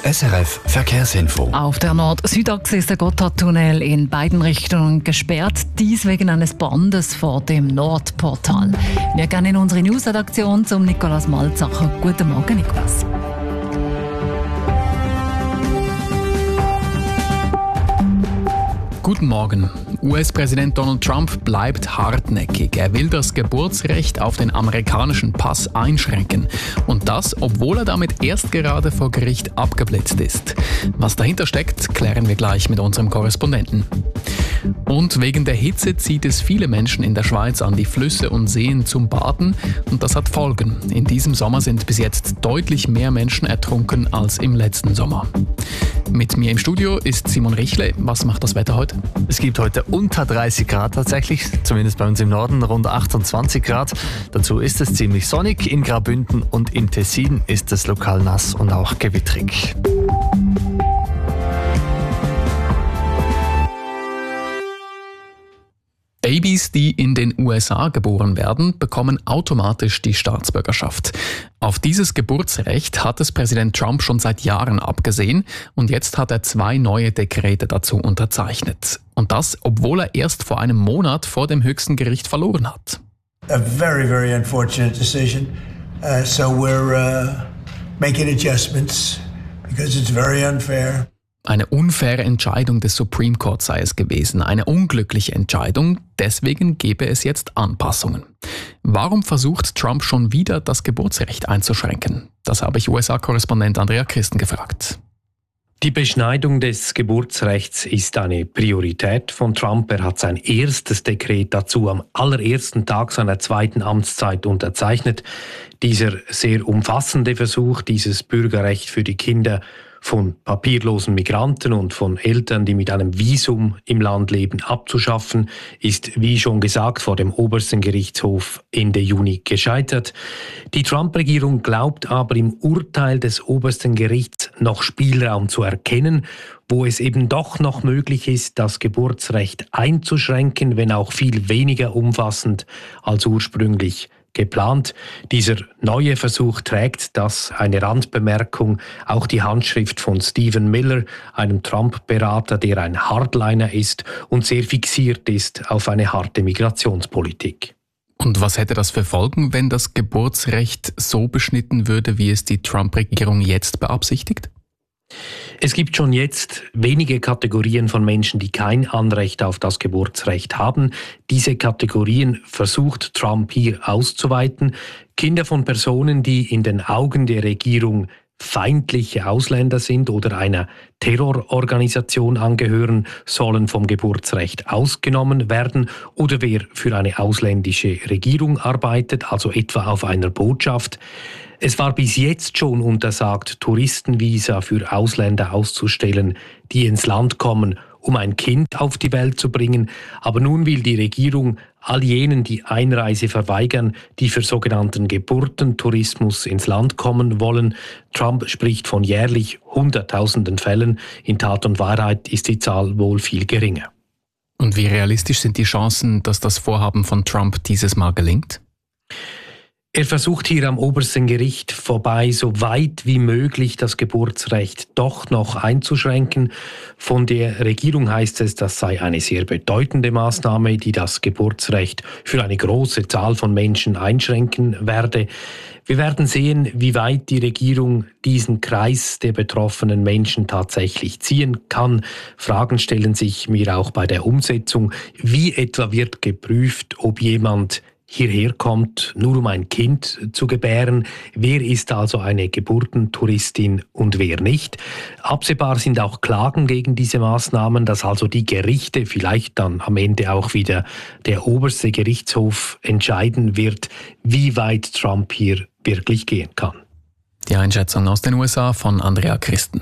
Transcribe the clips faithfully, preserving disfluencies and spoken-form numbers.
S R F Verkehrsinfo. Auf der Nord-Süd-Achse ist der Gotthardtunnel in beiden Richtungen gesperrt, dies wegen eines Brandes vor dem Nordportal. Wir gehen in unsere Newsredaktion zum Nikolaus Malzacher. Guten Morgen, Nikolaus. Guten Morgen. U S-Präsident Donald Trump bleibt hartnäckig. Er will das Geburtsrecht auf den amerikanischen Pass einschränken. Und das, obwohl er damit erst gerade vor Gericht abgeblitzt ist. Was dahinter steckt, klären wir gleich mit unserem Korrespondenten. Und wegen der Hitze zieht es viele Menschen in der Schweiz an die Flüsse und Seen zum Baden. Und das hat Folgen. In diesem Sommer sind bis jetzt deutlich mehr Menschen ertrunken als im letzten Sommer. Mit mir im Studio ist Simon Richle. Was macht das Wetter heute? Es gibt heute unter dreißig Grad tatsächlich, zumindest bei uns im Norden rund achtundzwanzig Grad. Dazu ist es ziemlich sonnig. In Graubünden und im Tessin ist es lokal nass und auch gewittrig. Babys, die in den U S A geboren werden, bekommen automatisch die Staatsbürgerschaft. Auf dieses Geburtsrecht hat es Präsident Trump schon seit Jahren abgesehen und jetzt hat er zwei neue Dekrete dazu unterzeichnet. Und das, obwohl er erst vor einem Monat vor dem höchsten Gericht verloren hat. A very, very unfortunate decision. Uh, so we're uh, making adjustments because it's very unfair. Eine unfaire Entscheidung des Supreme Court sei es gewesen, eine unglückliche Entscheidung, deswegen gebe es jetzt Anpassungen. Warum versucht Trump schon wieder, das Geburtsrecht einzuschränken? Das habe ich U S A-Korrespondent Andrea Christen gefragt. Die Beschneidung des Geburtsrechts ist eine Priorität von Trump. Er hat sein erstes Dekret dazu am allerersten Tag seiner zweiten Amtszeit unterzeichnet. Dieser sehr umfassende Versuch, dieses Bürgerrecht für die Kinder von papierlosen Migranten und von Eltern, die mit einem Visum im Land leben, abzuschaffen, ist, wie schon gesagt, vor dem obersten Gerichtshof Ende Juni gescheitert. Die Trump-Regierung glaubt aber im Urteil des obersten Gerichts noch Spielraum zu erkennen, wo es eben doch noch möglich ist, das Geburtsrecht einzuschränken, wenn auch viel weniger umfassend als ursprünglich geplant. Dieser neue Versuch trägt, das eine Randbemerkung, auch die Handschrift von Stephen Miller, einem Trump-Berater, der ein Hardliner ist und sehr fixiert ist auf eine harte Migrationspolitik. Und was hätte das für Folgen, wenn das Geburtsrecht so beschnitten würde, wie es die Trump-Regierung jetzt beabsichtigt? Es gibt schon jetzt wenige Kategorien von Menschen, die kein Anrecht auf das Geburtsrecht haben. Diese Kategorien versucht Trump hier auszuweiten. Kinder von Personen, die in den Augen der Regierung feindliche Ausländer sind oder einer Terrororganisation angehören, sollen vom Geburtsrecht ausgenommen werden. Oder wer für eine ausländische Regierung arbeitet, also etwa auf einer Botschaft. Es war bis jetzt schon untersagt, Touristenvisa für Ausländer auszustellen, die ins Land kommen, um ein Kind auf die Welt zu bringen. Aber nun will die Regierung all jenen, die Einreise verweigern, die für sogenannten Geburtentourismus ins Land kommen wollen. Trump spricht von jährlich Hunderttausenden Fällen. In Tat und Wahrheit ist die Zahl wohl viel geringer. Und wie realistisch sind die Chancen, dass das Vorhaben von Trump dieses Mal gelingt? Er versucht hier am obersten Gericht vorbei, so weit wie möglich das Geburtsrecht doch noch einzuschränken. Von der Regierung heißt es, das sei eine sehr bedeutende Maßnahme, die das Geburtsrecht für eine große Zahl von Menschen einschränken werde. Wir werden sehen, wie weit die Regierung diesen Kreis der betroffenen Menschen tatsächlich ziehen kann. Fragen stellen sich mir auch bei der Umsetzung. Wie etwa wird geprüft, ob jemand hierher kommt, nur um ein Kind zu gebären? Wer ist also eine Geburtentouristin und wer nicht? Absehbar sind auch Klagen gegen diese Maßnahmen, dass also die Gerichte, vielleicht dann am Ende auch wieder der oberste Gerichtshof entscheiden wird, wie weit Trump hier wirklich gehen kann. Die Einschätzung aus den U S A von Andrea Christen.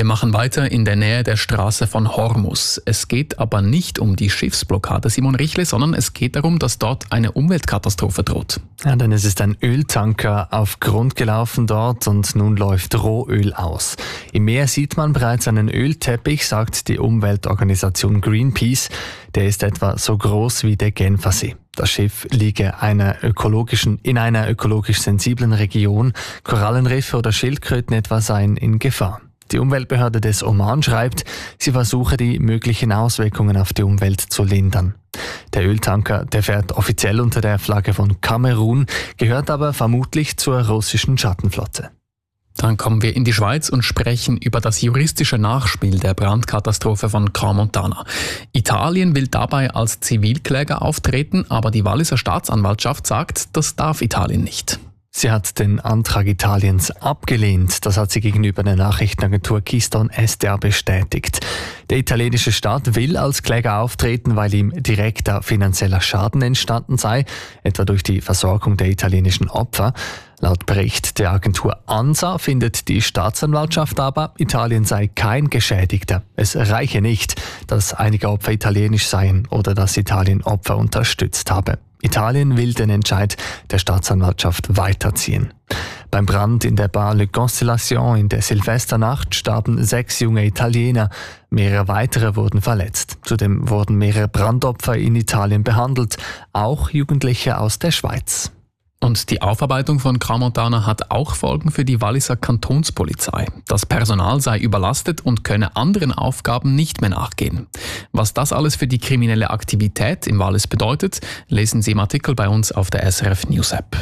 Wir machen weiter in der Nähe der Straße von Hormuz. Es geht aber nicht um die Schiffsblockade, Simon Richle, sondern es geht darum, dass dort eine Umweltkatastrophe droht. Ja, denn es ist ein Öltanker auf Grund gelaufen dort und nun läuft Rohöl aus. Im Meer sieht man bereits einen Ölteppich, sagt die Umweltorganisation Greenpeace. Der ist etwa so groß wie der Genfersee. Das Schiff liege einer ökologischen, in einer ökologisch sensiblen Region. Korallenriffe oder Schildkröten etwa seien in Gefahr. Die Umweltbehörde des Oman schreibt, sie versuche die möglichen Auswirkungen auf die Umwelt zu lindern. Der Öltanker, der fährt offiziell unter der Flagge von Kamerun, gehört aber vermutlich zur russischen Schattenflotte. Dann kommen wir in die Schweiz und sprechen über das juristische Nachspiel der Brandkatastrophe von Crans-Montana. Italien will dabei als Zivilkläger auftreten, aber die Walliser Staatsanwaltschaft sagt, das darf Italien nicht. Sie hat den Antrag Italiens abgelehnt. Das hat sie gegenüber der Nachrichtenagentur Keystone S D A bestätigt. Der italienische Staat will als Kläger auftreten, weil ihm direkter finanzieller Schaden entstanden sei, etwa durch die Versorgung der italienischen Opfer. Laut Bericht der Agentur ANSA findet die Staatsanwaltschaft aber, Italien sei kein Geschädigter. Es reiche nicht, dass einige Opfer italienisch seien oder dass Italien Opfer unterstützt habe. Italien will den Entscheid der Staatsanwaltschaft weiterziehen. Beim Brand in der Bar Le Constellation in der Silvesternacht starben sechs junge Italiener. Mehrere weitere wurden verletzt. Zudem wurden mehrere Brandopfer in Italien behandelt, auch Jugendliche aus der Schweiz. Und die Aufarbeitung von Crans-Montana hat auch Folgen für die Walliser Kantonspolizei. Das Personal sei überlastet und könne anderen Aufgaben nicht mehr nachgehen. Was das alles für die kriminelle Aktivität im Wallis bedeutet, lesen Sie im Artikel bei uns auf der S R F News App.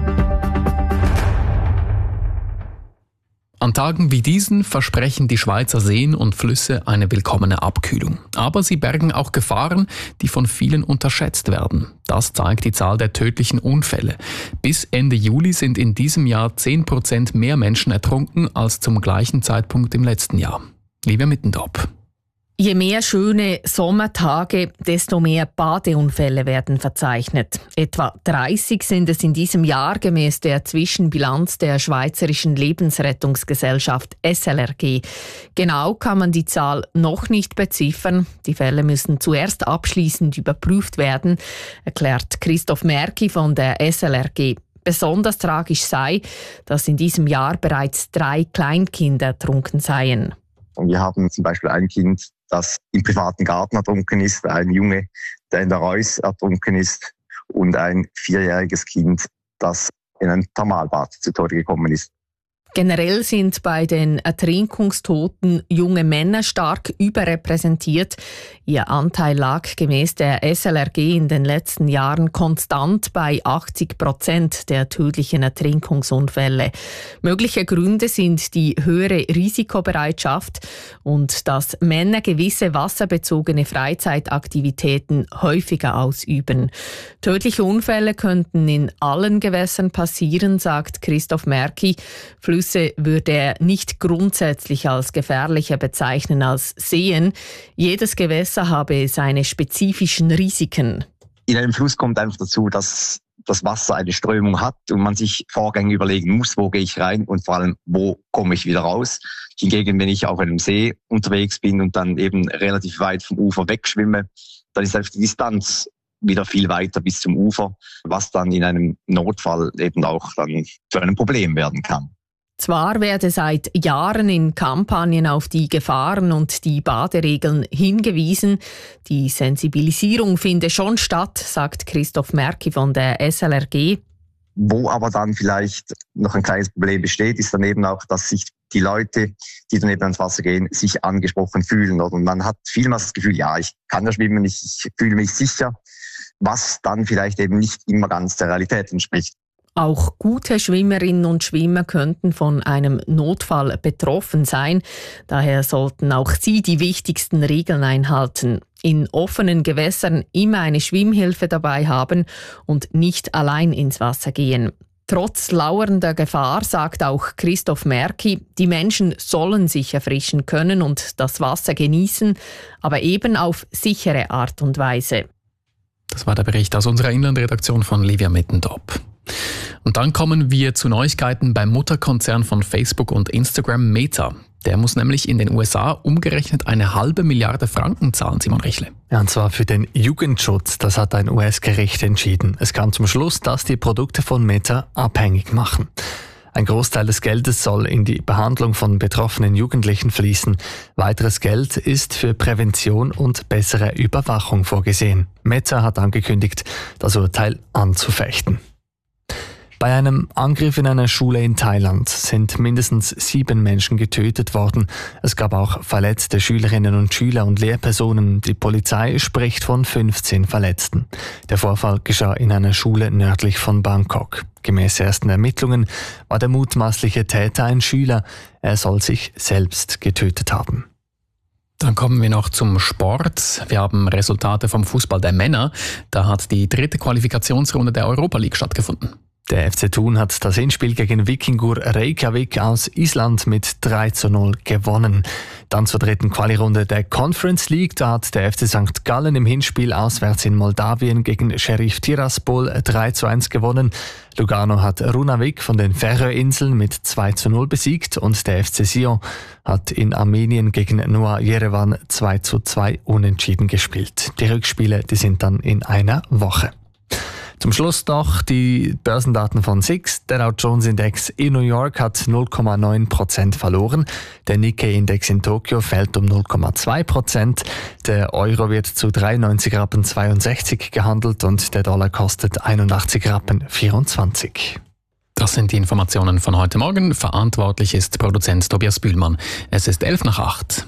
An Tagen wie diesen versprechen die Schweizer Seen und Flüsse eine willkommene Abkühlung. Aber sie bergen auch Gefahren, die von vielen unterschätzt werden. Das zeigt die Zahl der tödlichen Unfälle. Bis Ende Juli sind in diesem Jahr zehn Prozent mehr Menschen ertrunken als zum gleichen Zeitpunkt im letzten Jahr. Livia Mittendorp. Je mehr schöne Sommertage, desto mehr Badeunfälle werden verzeichnet. Etwa dreißig sind es in diesem Jahr gemäß der Zwischenbilanz der Schweizerischen Lebensrettungsgesellschaft S L R G. Genau kann man die Zahl noch nicht beziffern. Die Fälle müssen zuerst abschließend überprüft werden, erklärt Christoph Merki von der S L R G. Besonders tragisch sei, dass in diesem Jahr bereits drei Kleinkinder ertrunken seien. Wir haben zum Beispiel ein Kind, das im privaten Garten ertrunken ist, ein Junge, der in der Reuss ertrunken ist und ein vierjähriges Kind, das in ein Thermalbad zu Tode gekommen ist. Generell sind bei den Ertrinkungstoten junge Männer stark überrepräsentiert. Ihr Anteil lag gemäß der S L R G in den letzten Jahren konstant bei achtzig Prozent der tödlichen Ertrinkungsunfälle. Mögliche Gründe sind die höhere Risikobereitschaft und dass Männer gewisse wasserbezogene Freizeitaktivitäten häufiger ausüben. Tödliche Unfälle könnten in allen Gewässern passieren, sagt Christoph Merki. Flüsse würde er nicht grundsätzlich als gefährlicher bezeichnen als Seen. Jedes Gewässer habe seine spezifischen Risiken. In einem Fluss kommt einfach dazu, dass das Wasser eine Strömung hat und man sich Vorgänge überlegen muss, wo gehe ich rein und vor allem, wo komme ich wieder raus. Hingegen, wenn ich auf einem See unterwegs bin und dann eben relativ weit vom Ufer wegschwimme, dann ist einfach die Distanz wieder viel weiter bis zum Ufer, was dann in einem Notfall eben auch dann zu einem Problem werden kann. Zwar werde seit Jahren in Kampagnen auf die Gefahren und die Baderegeln hingewiesen, die Sensibilisierung finde schon statt, sagt Christoph Merki von der S L R G. Wo aber dann vielleicht noch ein kleines Problem besteht, ist dann eben auch, dass sich die Leute, die dann eben ans Wasser gehen, sich angesprochen fühlen. Und man hat vielmals das Gefühl, ja, ich kann ja schwimmen, ich, ich fühle mich sicher, was dann vielleicht eben nicht immer ganz der Realität entspricht. Auch gute Schwimmerinnen und Schwimmer könnten von einem Notfall betroffen sein. Daher sollten auch sie die wichtigsten Regeln einhalten. In offenen Gewässern immer eine Schwimmhilfe dabei haben und nicht allein ins Wasser gehen. Trotz lauernder Gefahr, sagt auch Christoph Merki, die Menschen sollen sich erfrischen können und das Wasser genießen, aber eben auf sichere Art und Weise. Das war der Bericht aus unserer Inlandredaktion von Livia Mittendorp. Und dann kommen wir zu Neuigkeiten beim Mutterkonzern von Facebook und Instagram, Meta. Der muss nämlich in den U S A umgerechnet eine halbe Milliarde Franken zahlen, Simon Richle. Ja, und zwar für den Jugendschutz. Das hat ein U S-Gericht entschieden. Es kam zum Schluss, dass die Produkte von Meta abhängig machen. Ein Großteil des Geldes soll in die Behandlung von betroffenen Jugendlichen fließen. Weiteres Geld ist für Prävention und bessere Überwachung vorgesehen. Meta hat angekündigt, das Urteil anzufechten. Bei einem Angriff in einer Schule in Thailand sind mindestens sieben Menschen getötet worden. Es gab auch verletzte Schülerinnen und Schüler und Lehrpersonen. Die Polizei spricht von fünfzehn Verletzten. Der Vorfall geschah in einer Schule nördlich von Bangkok. Gemäß ersten Ermittlungen war der mutmaßliche Täter ein Schüler. Er soll sich selbst getötet haben. Dann kommen wir noch zum Sport. Wir haben Resultate vom Fußball der Männer. Da hat die dritte Qualifikationsrunde der Europa League stattgefunden. Der F C Thun hat das Hinspiel gegen Víkingur Reykjavik aus Island mit drei zu null gewonnen. Dann zur dritten Quali-Runde der Conference League. Da hat der F C Sankt Gallen im Hinspiel auswärts in Moldawien gegen Sheriff Tiraspol drei zu eins gewonnen. Lugano hat Runavik von den Färöerinseln mit zwei zu null besiegt und der F C Sion hat in Armenien gegen Noah Yerevan zwei zu zwei unentschieden gespielt. Die Rückspiele, die sind dann in einer Woche. Zum Schluss noch die Börsendaten von S I X. Der Dow Jones Index in New York hat null Komma neun Prozent verloren. Der Nikkei Index in Tokio fällt um null Komma zwei Prozent. Der Euro wird zu dreiundneunzig Rappen zweiundsechzig gehandelt und der Dollar kostet einundachtzig Rappen vierundzwanzig. Das sind die Informationen von heute Morgen. Verantwortlich ist Produzent Tobias Bühlmann. Es ist elf nach acht.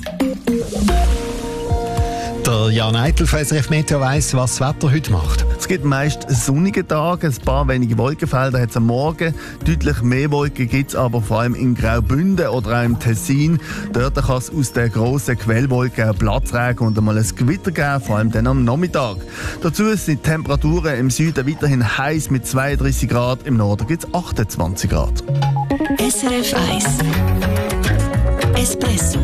Der Jan Eitel von S R F Meteo weiss, was das Wetter heute macht. Es gibt meist sonnige Tage, ein paar wenige Wolkenfelder hat es am Morgen. Deutlich mehr Wolken gibt es aber vor allem in Graubünden oder auch im Tessin. Dort kann es aus den grossen Quellwolken Platzregen und einmal ein Gewitter geben, vor allem dann am Nachmittag. Dazu sind die Temperaturen im Süden weiterhin heiß mit zweiunddreißig Grad, im Norden gibt es achtundzwanzig Grad. S R F eins Espresso.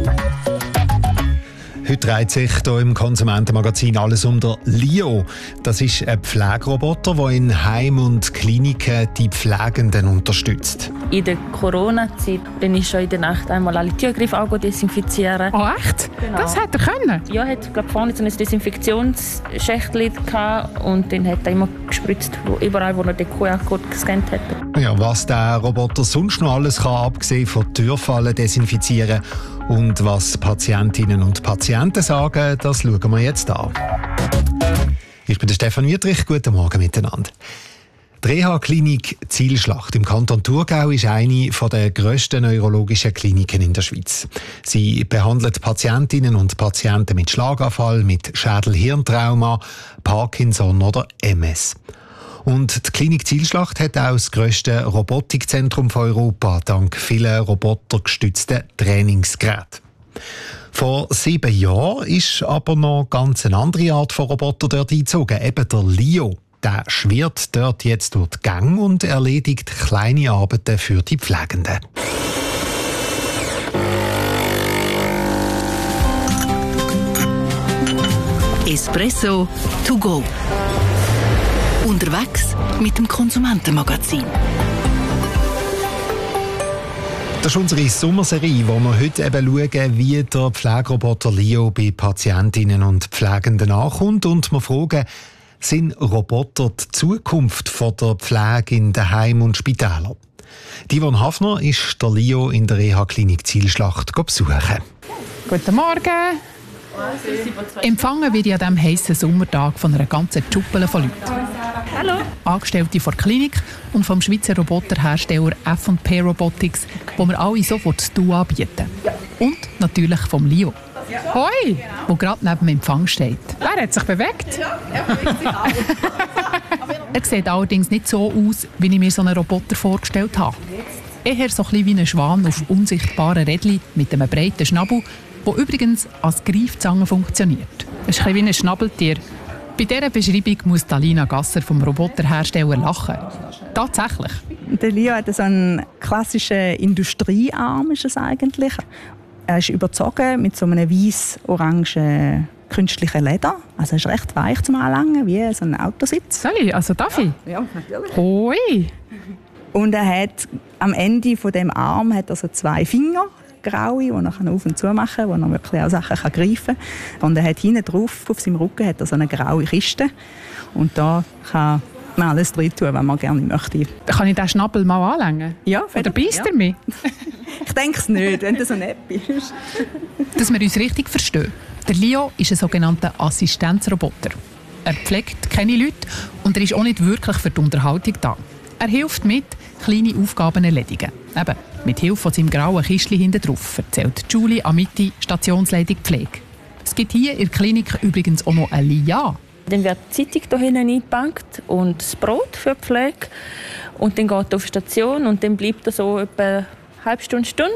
Heute dreht sich hier im Konsumentenmagazin alles um den Lio. Das ist ein Pflegeroboter, der in Heimen und Kliniken die Pflegenden unterstützt. In der Corona-Zeit bin ich schon in der Nacht einmal alle Türgriffe desinfizieren. Oh echt? Genau. Das hätte er können? Ja, er hatte vorne so ein Desinfektionsschächtchen und dann hat er immer gespritzt, wo, überall, wo er den Q R-Code gescannt hat. Ja, was der Roboter sonst noch alles kann, abgesehen von Türfallen desinfizieren und was Patientinnen und Patienten sagen, das schauen wir jetzt an. Ich bin der Stefan Wietrich, guten Morgen miteinander. Die Reha-Klinik Zielschlacht im Kanton Thurgau ist eine der grössten neurologischen Kliniken in der Schweiz. Sie behandelt Patientinnen und Patienten mit Schlaganfall, mit Schädel-Hirntrauma, Parkinson oder M S. Und die Klinik Zielschlacht hat auch das grösste Robotikzentrum von Europa, dank vielen robotergestützten Trainingsgeräten. Vor sieben Jahren ist aber noch ganz eine andere Art von Roboter dort eingezogen, eben der Lio. Der schwirrt dort jetzt durch die Gänge und erledigt kleine Arbeiten für die Pflegenden. Espresso to go. Unterwegs mit dem Konsumentenmagazin. Das ist unsere Sommerserie, wo wir heute eben schauen, wie der Pflegeroboter Lio bei Patientinnen und Pflegenden ankommt. Und wir fragen, sind Roboter die Zukunft von der Pflege in den Heimen und Spitälern? Divon Hafner ist der Lio in der Reha-Klinik Zielschlacht besuchen. Guten Morgen. Empfangen werde ich an diesem heissen Sommertag von einer ganzen Truppe von Leuten. Hallo. Angestellte von der Klinik und vom Schweizer Roboterhersteller F und P Robotics, wo wir alle sofort das Du anbieten. Und natürlich vom Lio. Hoi! Der gerade neben dem Empfang steht. Er hat sich bewegt. Ja, er bewegt sich auch. Er sieht allerdings nicht so aus, wie ich mir so einen Roboter vorgestellt habe. Eher so ein bisschen wie ein Schwan auf unsichtbaren Rädchen mit einem breiten Schnabel, der übrigens als Greifzange funktioniert. Das ist ein bisschen wie ein Schnabeltier. Bei dieser Beschreibung muss Alina Gasser vom Roboterhersteller lachen. Tatsächlich. Der Lio hat so einen klassischen Industriearm, ist es eigentlich. Er ist überzogen mit so einem weiss-orangen künstlichen Leder. Also er ist recht weich zum Anlangen, wie so ein Autositz. Soll ich? Also darf ich? Ja, natürlich. Hoi! Und er hat am Ende von dem Arm hat er so zwei Finger, graue, die er auf und zu machen kann, wo er wirklich auch Sachen kann greifen kann. Und er hat hinten drauf, auf seinem Rücken, hat er so eine graue Kiste. Und da kann man alles drin tun, was man gerne möchte. Kann ich den Schnabel mal anlängen? Ja. Oder beißt ja. er mich? Ich denke es nicht, wenn du so nett bist. Dass wir uns richtig verstehen. Der Leo ist ein sogenannter Assistenzroboter. Er pflegt keine Leute und er ist auch nicht wirklich für die Unterhaltung da. Er hilft mit, kleine Aufgaben erledigen. Eben, mit Hilfe von seinem grauen Kistchen hinten drauf, erzählt Julie Amiti, Stationsleitung Pflege. Es gibt hier in der Klinik übrigens auch noch eine Lia. Dann wird die Zeitung hier hinten eingepackt und das Brot für die Pflege. Und dann geht er auf die Station und dann bleibt er so etwa eine halbe Stunde, Stunde.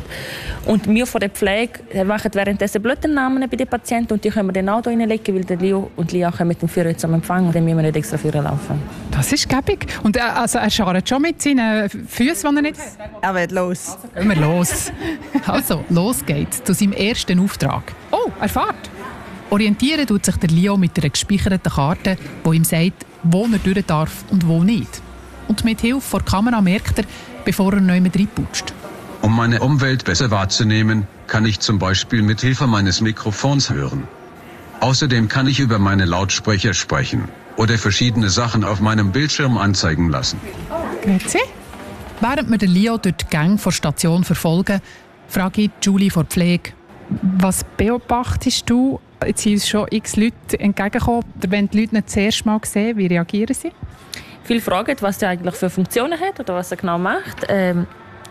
Und wir von der Pflege machen währenddessen Blutentnahmen bei den Patienten und die können wir dann auch hier reinlegen, weil der Leo und Lia kommen mit dem Führer zum Empfang und dann müssen wir nicht extra Führer laufen. Das ist gäbig. Und er, also er scharrt schon mit seinen Füßen, die er nicht... Er wird los. Gehen wir los. Also, los geht's zu seinem ersten Auftrag. Oh, er fährt. Orientieren tut sich der Leo mit einer gespeicherten Karte, die ihm sagt, wo er durch darf und wo nicht. Und mit Hilfe der Kamera merkt er, bevor er neu mit reinputscht. Um meine Umwelt besser wahrzunehmen, kann ich zum Beispiel mit Hilfe meines Mikrofons hören. Außerdem kann ich über meine Lautsprecher sprechen oder verschiedene Sachen auf meinem Bildschirm anzeigen lassen. Grüezi. Während wir den Leo durch die Gänge der Station verfolgen, frage ich Julie von der Pflege, was beobachtest du? Jetzt sind uns schon x Leute entgegengekommen. Wenn die Leute nicht das erste Mal sehen, wie reagieren sie? Viele fragen, was er eigentlich für Funktionen hat oder was er genau macht. Ähm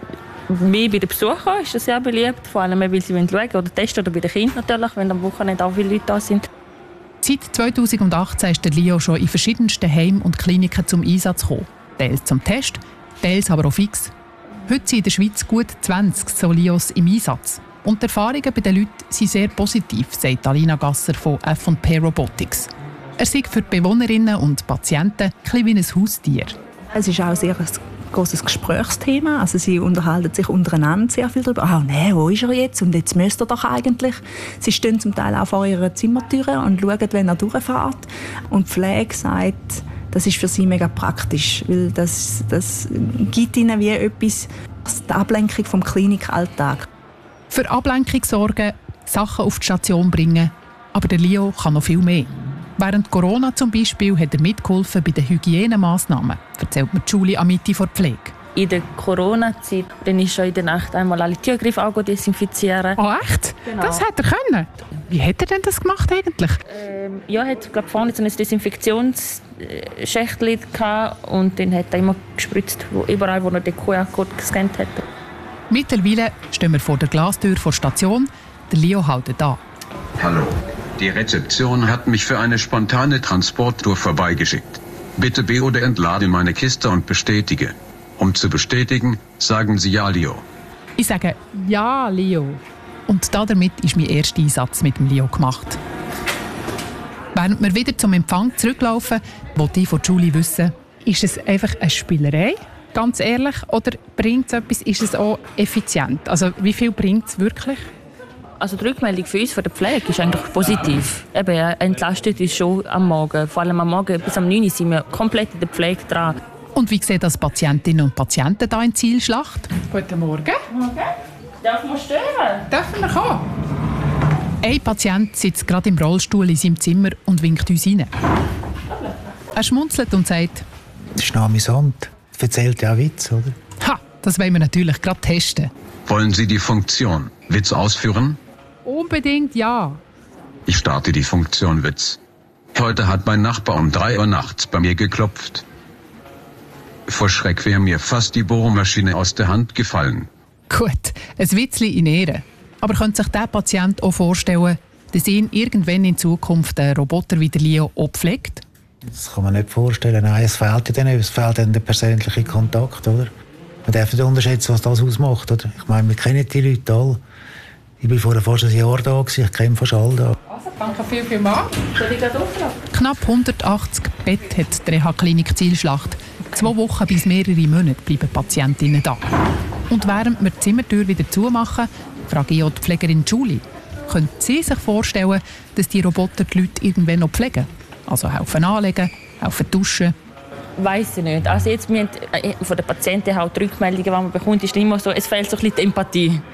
Mehr bei den Besuchern ist das sehr beliebt, vor allem weil sie schauen oder testen oder bei den Kindern natürlich, wenn am Wochenende auch viele Leute da sind. Seit zweitausendachtzehn ist der Leo schon in verschiedensten Heimen und Kliniken zum Einsatz gekommen. Teils zum Test, teils aber auch fix. Heute sind in der Schweiz gut zwanzig so Leos im Einsatz. Und die Erfahrungen bei den Leuten sind sehr positiv, sagt Alina Gasser von F und P Robotics. Er sei für die Bewohnerinnen und Patienten ein bisschen wie ein Haustier. Es ist auch sehr ein großes Gesprächsthema. Also sie unterhalten sich untereinander sehr viel darüber. Ah, nee, wo ist er jetzt? Und jetzt müsste er doch eigentlich. Sie stehen zum Teil auch vor ihrer Zimmertüre und schauen, wenn er durchfährt. Und die Pflege sagt, das ist für sie mega praktisch, weil das, das gibt ihnen wie etwas, die Ablenkung vom Klinikalltag. Für Ablenkung sorgen, Sachen auf die Station bringen. Aber der Leo kann noch viel mehr. Während Corona zum Beispiel hat er mitgeholfen bei den Hygienemaßnahmen, erzählt mir Julie Amiti von der Pflege. In der Corona-Zeit dann ist schon in der Nacht einmal alle Türgriffe auch desinfizieren. Oh echt? Genau. Das hat er können? Wie hat er denn das gemacht eigentlich? Ähm, ja, er hat glaub, vorne so ein Desinfektionsschächtchen gehabt und dann hat er immer gespritzt, wo, überall, wo er den Q R-Code gescannt hat. Mittlerweile stehen wir vor der Glastür der Station. Der Leo hält da. Hallo. Die Rezeption hat mich für eine spontane Transporttour vorbeigeschickt. Bitte be- oder entlade meine Kiste und bestätige. Um zu bestätigen, sagen Sie ja, Leo. Ich sage ja, Leo. Und damit ist mein erster Einsatz mit dem Leo gemacht. Während wir wieder zum Empfang zurücklaufen, wollte ich von Julie wissen, ist es einfach eine Spielerei? Ganz ehrlich, oder bringt es etwas? Ist es auch effizient? Also wie viel bringt es wirklich? Also die Rückmeldung für uns von der Pflege ist eigentlich positiv. Eben, er entlastet uns schon am Morgen. Vor allem am Morgen bis am neun Uhr sind wir komplett in der Pflege dran. Und wie sehen das Patientinnen und Patienten hier in Zielschlacht? Guten Morgen. Morgen. Darf man stören? Dürfen wir kommen? Ein Patient sitzt gerade im Rollstuhl in seinem Zimmer und winkt uns rein. Er schmunzelt und sagt: Das ist noch amüsant. Das erzählt ja auch Witz, oder? Ha, das wollen wir natürlich gerade testen. Wollen Sie die Funktion Witz ausführen? Unbedingt ja. Ich starte die Funktion Witz. Heute hat mein Nachbar um drei Uhr nachts bei mir geklopft. Vor Schreck wäre mir fast die Bohrmaschine aus der Hand gefallen. Gut, ein Witzli in Ehre. Aber könnte sich der Patient auch vorstellen, dass ihn irgendwann in Zukunft ein Roboter wie der Leo auch pflegt? Das kann man nicht vorstellen. Nein, es fehlt ja dann, es fehlt dann der persönliche Kontakt, oder? Man darf nicht unterschätzen, was das ausmacht, oder? Ich meine, wir kennen die Leute alle. Ich war vor fast einem Jahr da, ich kenne fast alle da. Also, danke viel, viel mal. Knapp hundertachtzig Betten hat die Reha-Klinik Zielschlacht. Zwei Wochen bis mehrere Monate bleiben Patientinnen da. Und während wir die Zimmertür wieder zumachen, frage ich auch die Pflegerin Julie. Können Sie sich vorstellen, dass die Roboter die Leute irgendwann noch pflegen? Also helfen anlegen, helfen duschen? Weiss ich nicht. Also jetzt, wir haben, von den Patienten halt die Rückmeldungen, die man bekommt, ist immer so, es fehlt so ein bisschen die Empathie.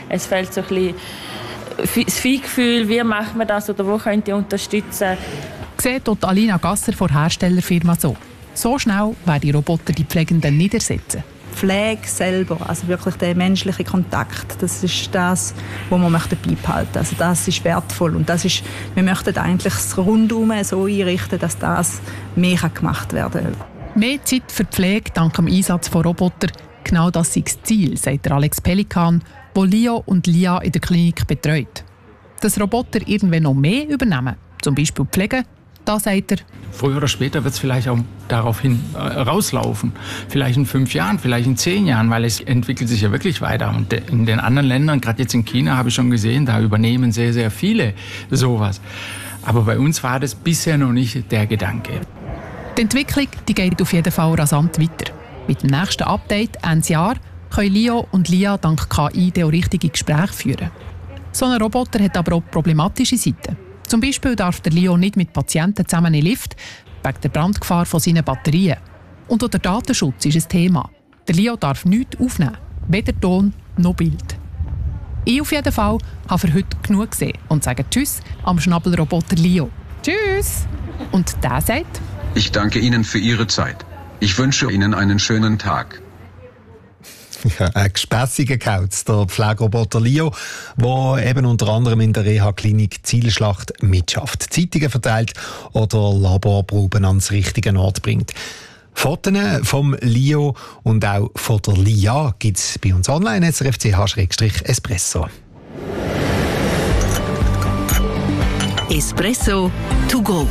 Es fehlt so ein bisschen das Feingefühl, wie macht man das oder wo könnt ihr unterstützen. Sieht dort Alina Gasser von der Herstellerfirma so. So schnell werden die Roboter die Pflegenden nicht ersetzen. Pflege selber, also wirklich der menschliche Kontakt, das ist das, was wir möchten beibehalten. Also das ist wertvoll und das ist, wir möchten eigentlich das Rundum so einrichten, dass das mehr gemacht werden kann. Mehr Zeit für die Pflege dank dem Einsatz von Robotern, genau das ist das Ziel, sagt der Alex Pelikan, der Lio und Lia in der Klinik betreut. Dass Roboter irgendwann noch mehr übernehmen, zum Beispiel Pflege, da sagt er, früher oder später wird es vielleicht auch daraufhin äh, rauslaufen. Vielleicht in fünf Jahren, vielleicht in zehn Jahren, weil es entwickelt sich ja wirklich weiter. Und de- in den anderen Ländern, gerade jetzt in China, habe ich schon gesehen, da übernehmen sehr, sehr viele sowas. Aber bei uns war das bisher noch nicht der Gedanke. Die Entwicklung die geht auf jeden Fall rasant weiter. Mit dem nächsten Update, Ende Jahr, können Lio und Lia dank K I auch richtige Gespräche führen. So ein Roboter hat aber auch problematische Seiten. Zum Beispiel darf der Lio nicht mit Patienten zusammen in den Lift, wegen der Brandgefahr von seinen Batterien. Und auch der Datenschutz ist ein Thema. Der Lio darf nichts aufnehmen, weder Ton noch Bild. Ich auf jeden Fall habe für heute genug gesehen und sage Tschüss am Schnabelroboter Lio. Tschüss! Und der sagt: Ich danke Ihnen für Ihre Zeit. Ich wünsche Ihnen einen schönen Tag. Ja, ein gespässiger Kauz, der Pflegeroboter Lio, der eben unter anderem in der Reha-Klinik Zielschlacht mitschafft, Zeitungen verteilt oder Laborproben ans richtige Ort bringt. Fotos vom Lio und auch von der Lia gibt es bei uns online, s r f c h espresso. Espresso to go.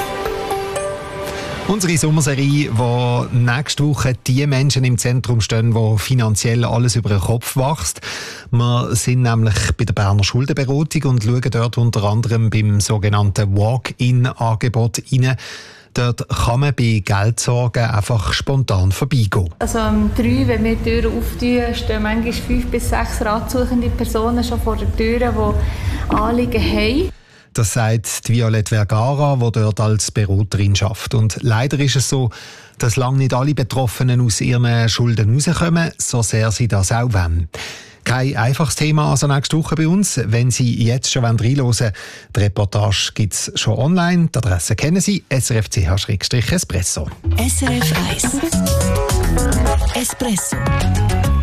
Unsere Sommerserie, wo nächste Woche die Menschen im Zentrum stehen, die finanziell alles über den Kopf wächst. Wir sind nämlich bei der Berner Schuldenberatung und schauen dort unter anderem beim sogenannten Walk-in-Angebot rein. Dort kann man bei Geldsorgen einfach spontan vorbeigehen. Also um drei, wenn wir die Türen auftun, stehen manchmal fünf bis sechs ratsuchende Personen schon vor der Tür, die Anliegen haben. Das sagt die Violette Vergara, die dort als Beraterin arbeitet. Und leider ist es so, dass lange nicht alle Betroffenen aus ihren Schulden rauskommen, so sehr sie das auch wollen. Kein einfaches Thema also nächste Woche bei uns. Wenn Sie jetzt schon reinhören wollen, die Reportage gibt es schon online. Die Adresse kennen Sie, s r f c h espresso. S R F eins Espresso.